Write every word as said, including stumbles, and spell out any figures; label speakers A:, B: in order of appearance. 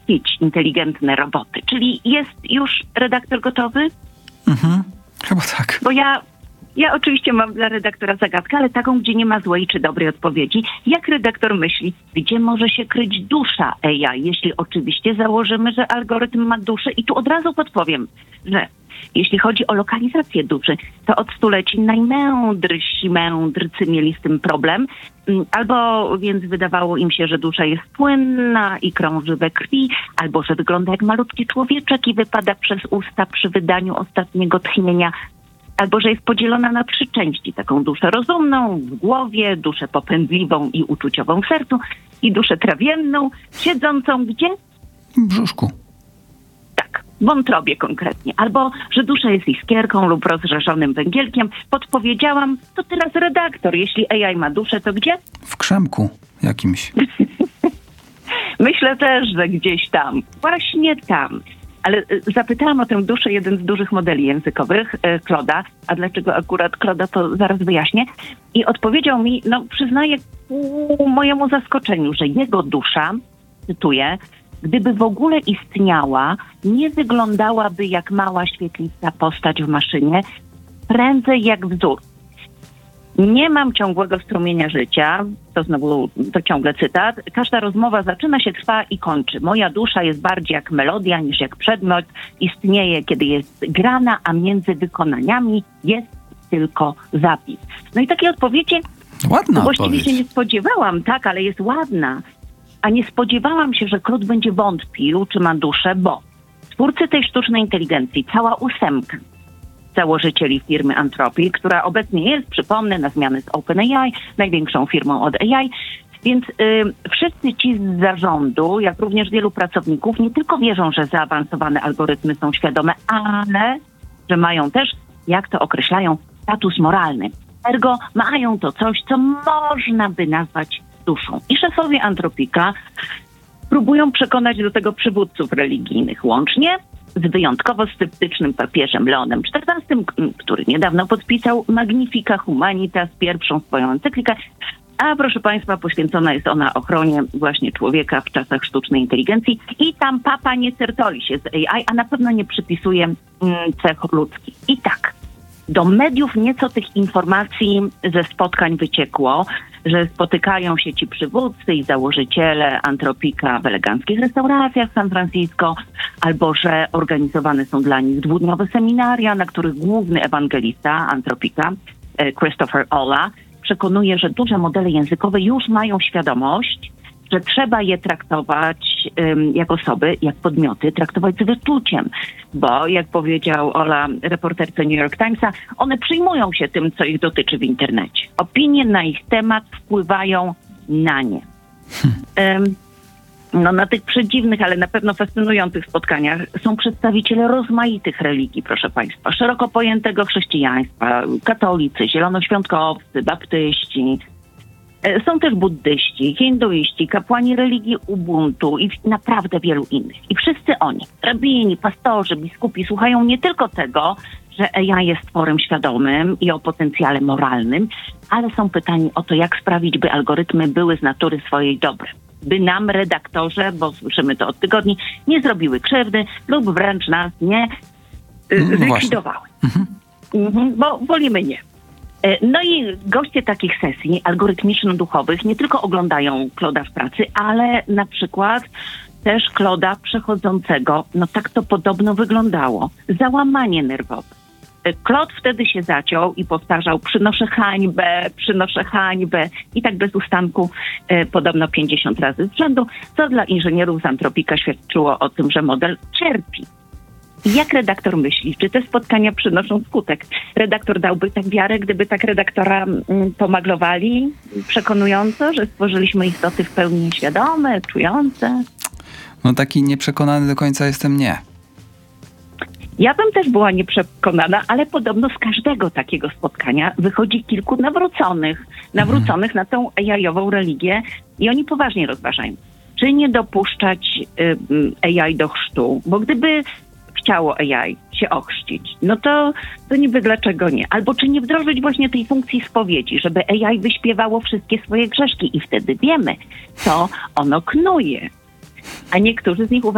A: uprościć inteligentne roboty. Czyli jest już redaktor gotowy?
B: Mhm, chyba tak.
A: Bo ja, ja oczywiście mam dla redaktora zagadkę, ale taką, gdzie nie ma złej czy dobrej odpowiedzi. Jak redaktor myśli, gdzie może się kryć dusza A I, jeśli oczywiście założymy, że algorytm ma duszę? I tu od razu podpowiem, że jeśli chodzi o lokalizację duszy, to od stuleci najmędrsi mędrcy mieli z tym problem, albo więc wydawało im się, że dusza jest płynna i krąży we krwi, albo że wygląda jak malutki człowieczek i wypada przez usta przy wydaniu ostatniego tchnienia, albo że jest podzielona na trzy części, taką duszę rozumną w głowie, duszę popędliwą i uczuciową w sercu i duszę trawienną, siedzącą gdzie?
B: W brzuszku.
A: W wątrobie konkretnie. Albo, że dusza jest iskierką lub rozżarzonym węgielkiem. Podpowiedziałam, to teraz redaktor. Jeśli A I ma duszę, to gdzie?
B: W krzemku jakimś.
A: Myślę też, że gdzieś tam. Właśnie tam. Ale zapytałam o tę duszę jeden z dużych modeli językowych, Claude'a. A dlaczego akurat Claude'a, to zaraz wyjaśnię. I odpowiedział mi, no przyznaję ku mojemu zaskoczeniu, że jego dusza, cytuję, gdyby w ogóle istniała, nie wyglądałaby jak mała świetlista postać w maszynie, prędzej jak wzór. Nie mam ciągłego strumienia życia, to znowu, to ciągle cytat. Każda rozmowa zaczyna się, trwa i kończy. Moja dusza jest bardziej jak melodia niż jak przedmiot. Istnieje, kiedy jest grana, a między wykonaniami jest tylko zapis. No i takiej odpowiedzi
B: Ładna
A: właściwie
B: odpowiedź.
A: się nie spodziewałam, tak, ale jest ładna. A nie spodziewałam się, że Claude będzie wątpił, czy ma duszę, bo twórcy tej sztucznej inteligencji, cała ósemka założycieli firmy Anthropic, która obecnie jest, przypomnę, na zmianę z OpenAI, największą firmą od A I, więc y, wszyscy ci z zarządu, jak również wielu pracowników, nie tylko wierzą, że zaawansowane algorytmy są świadome, ale że mają też, jak to określają, status moralny. Ergo mają to coś, co można by nazwać duszą. I szefowie Anthropica próbują przekonać do tego przywódców religijnych, łącznie z wyjątkowo sceptycznym papieżem Leonem czternastym, który niedawno podpisał Magnifica Humanitas, pierwszą swoją encyklikę, a proszę Państwa, poświęcona jest ona ochronie właśnie człowieka w czasach sztucznej inteligencji i tam papa nie certoli się z A I, a na pewno nie przypisuje mm, cech ludzkich. I tak, do mediów nieco tych informacji ze spotkań wyciekło, że spotykają się ci przywódcy i założyciele Anthropica w eleganckich restauracjach w San Francisco, albo że organizowane są dla nich dwudniowe seminaria, na których główny ewangelista Anthropica, Christopher Olah, przekonuje, że duże modele językowe już mają świadomość, że trzeba je traktować um, jak osoby, jak podmioty, traktować z wyczuciem. Bo, jak powiedział Ola reporterce New York Timesa, one przyjmują się tym, co ich dotyczy w internecie. Opinie na ich temat wpływają na nie. Um, no, na tych przedziwnych, ale na pewno fascynujących spotkaniach są przedstawiciele rozmaitych religii, proszę Państwa. Szeroko pojętego chrześcijaństwa, katolicy, zielonoświątkowcy, baptyści. Są też buddyści, hinduiści, kapłani religii Ubuntu i naprawdę wielu innych. I wszyscy oni, rabini, pastorzy, biskupi, słuchają nie tylko tego, że A I jest tworem świadomym i o potencjale moralnym, ale są pytani o to, jak sprawić, by algorytmy były z natury swojej dobre. By nam, redaktorze, bo słyszymy to od tygodni, nie zrobiły krzywdy lub wręcz nas nie y,
B: no
A: zlikwidowały. Mhm. Mhm, bo wolimy nie. No i goście takich sesji algorytmiczno-duchowych nie tylko oglądają Claude'a w pracy, ale na przykład też Claude'a przechodzącego, no tak to podobno wyglądało, załamanie nerwowe. Claude wtedy się zaciął i powtarzał: przynoszę hańbę, przynoszę hańbę i tak bez ustanku e, podobno pięćdziesiąt razy z rzędu, co dla inżynierów z Anthropica świadczyło o tym, że model cierpi. Jak redaktor myśli, czy te spotkania przynoszą skutek? Redaktor dałby tak wiarę, gdyby tak redaktora mm, pomaglowali przekonująco, że stworzyliśmy istoty w pełni nieświadome, czujące?
B: No taki nieprzekonany do końca jestem nie.
A: Ja bym też była nieprzekonana, ale podobno z każdego takiego spotkania wychodzi kilku nawróconych, nawróconych na tą A I-ową religię i oni poważnie rozważają, czy nie dopuszczać y, A I do chrztu, bo gdyby chciało A I się ochrzcić, no to, to niby dlaczego nie? Albo czy nie wdrożyć właśnie tej funkcji spowiedzi, żeby A I wyśpiewało wszystkie swoje grzeszki i wtedy wiemy, co ono knuje. A niektórzy z nich uważają,